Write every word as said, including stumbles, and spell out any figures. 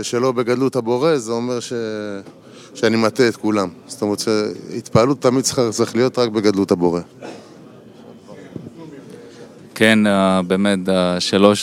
שלא בגדלות הבורא, זה אומר ש... שאני מטה את כולם. זאת אומרת שהתפעלות תמיד צריך, צריך להיות רק בגדלות הבורא. כן, באמת, השלוש